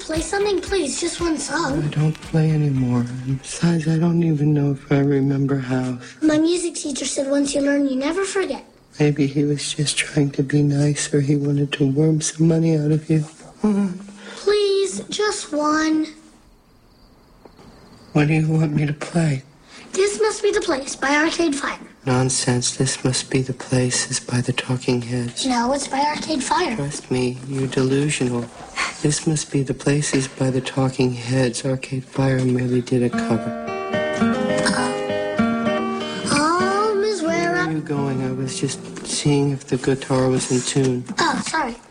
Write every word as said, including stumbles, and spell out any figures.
play something, please? Just one song. I don't play anymore. And besides, I don't even know if I remember how. My music teacher said once you learn, you never forget. Maybe he was just trying to be nice, or he wanted to worm some money out of you. Please, just one. What do you want me to play? This Must Be the Place by Arcade Fire. Nonsense. This Must Be the Place is by the Talking Heads. No, it's by Arcade Fire. Trust me, you're delusional. This Must Be the Place is by the Talking Heads. Arcade Fire merely did a cover. Home is where I... Where are you going? I was just seeing if the guitar was in tune. Oh, sorry.